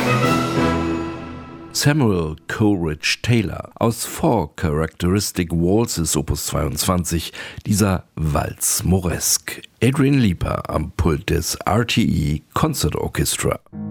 Samuel Coleridge Taylor aus Four Characteristic Waltzes Opus 22, dieser Walz Moresque. Adrian Lieper am Pult des RTE Concert Orchestra.